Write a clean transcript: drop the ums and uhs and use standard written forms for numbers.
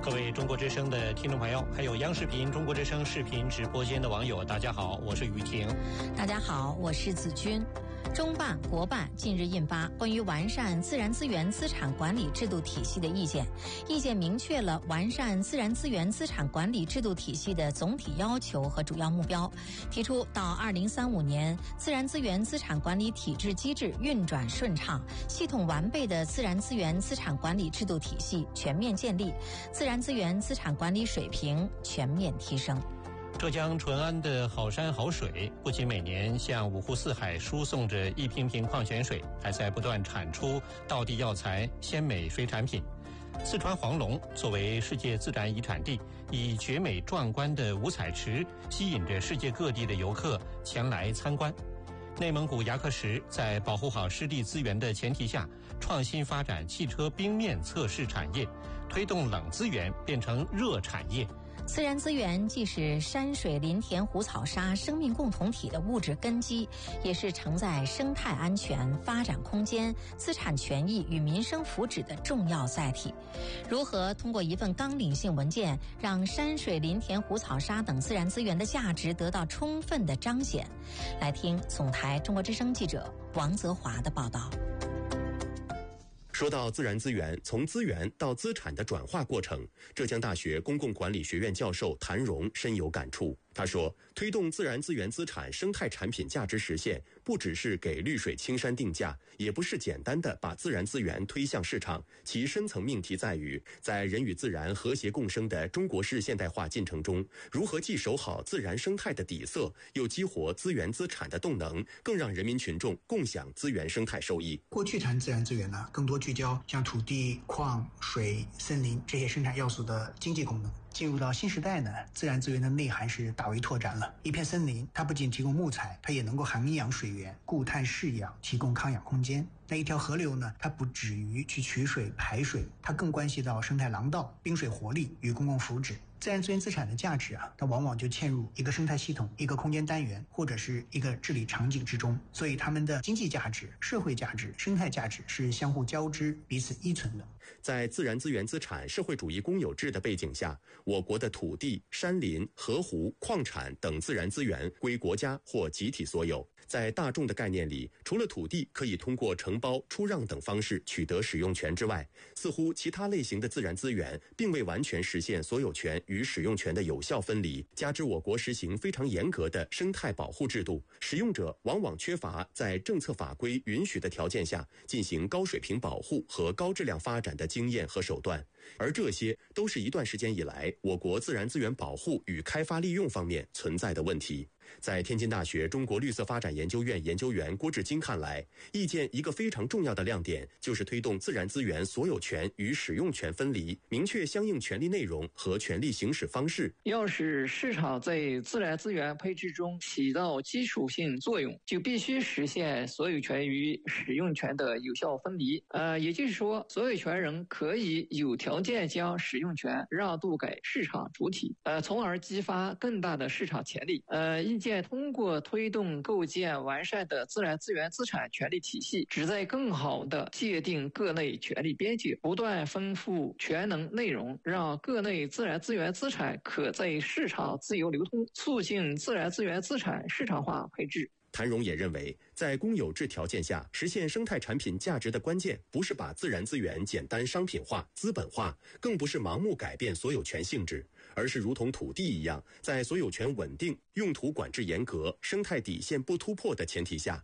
各位中国之声的听众朋友，还有央视频中国之声视频直播间的网友，大家好，我是雨婷。 大家好，我是子君。中办、国办近日印发关于完善自然资源资产管理制度体系的意见，意见明确了完善自然资源资产管理制度体系的总体要求和主要目标，提出到2035年，自然资源资产管理体制机制运转顺畅，系统完备的自然资源资产管理制度体系全面建立，自然资源资产管理水平全面提升。 浙江淳安的好山好水不仅每年向五湖四海输送着一瓶瓶矿泉水，还在不断产出道地药材、鲜美水产品。四川黄龙作为世界自然遗产地，以绝美壮观的五彩池吸引着世界各地的游客前来参观。内蒙古牙克石在保护好湿地资源的前提下，创新发展汽车冰面测试产业，推动冷资源变成热产业。 自然资源既是山水林田湖草沙生命共同体的物质根基，也是承载生态安全、发展空间、资产权益与民生福祉的重要载体。如何通过一份纲领性文件，让山水林田湖草沙等自然资源的价值得到充分的彰显？来听总台中国之声记者王泽华的报道。 说到自然资源从资源到资产的转化过程，浙江大学公共管理学院教授谭荣深有感触。他说，推动自然资源资产生态产品价值实现，不只是给绿水青山定价，也不是简单的把自然资源推向市场，其深层命题在于，在人与自然和谐共生的中国式现代化进程中，如何既守好自然生态的底色，又激活资源资产的动能，更让人民群众共享资源生态收益。 过去谈自然资源呢，更多聚焦像土地、矿、水、森林这些生产要素的经济功能。进入到新时代呢，自然资源的内涵是大为拓展了。一片森林，它不仅提供木材，它也能够含营养水源，固碳释氧，提供康养空间。那一条河流呢，它不止于去取水排水，它更关系到生态廊道、滨水活力与公共福祉。自然资源资产的价值它往往就嵌入一个生态系统、一个空间单元或者是一个治理场景之中，所以它们的经济价值、社会价值、生态价值是相互交织、彼此依存的。 在自然资源资产社会主义公有制的背景下，我国的土地、山林、河湖、矿产等自然资源归国家或集体所有。在大众的概念里，除了土地可以通过承包、出让等方式取得使用权之外，似乎其他类型的自然资源并未完全实现所有权与使用权的有效分离。加之我国实行非常严格的生态保护制度，使用者往往缺乏在政策法规允许的条件下进行高水平保护和高质量发展的经验和手段，而这些都是一段时间以来我国自然资源保护与开发利用方面存在的问题。在天津大学中国绿色发展研究院研究员郭志金看来，意见一个非常重要的亮点就是推动自然资源所有权与使用权分离，明确相应权利内容和权利行使方式。 要使市场在自然资源配置中起到基础性作用，就必须实现所有权与使用权的有效分离。也就是说，所有权人可以有条件将使用权让渡给市场主体，从而激发更大的市场潜力。意见通过推动构建完善的自然资源资产权利体系，旨在更好地界定各类权利边界，不断丰富权能内容，让各类自然资源资产可在市场自由流通，促进自然资源资产市场化配置。 谭荣也认为，在公有制条件下实现生态产品价值的关键，不是把自然资源简单商品化、资本化，更不是盲目改变所有权性质，而是如同土地一样，在所有权稳定、用途管制严格、生态底线不突破的前提下，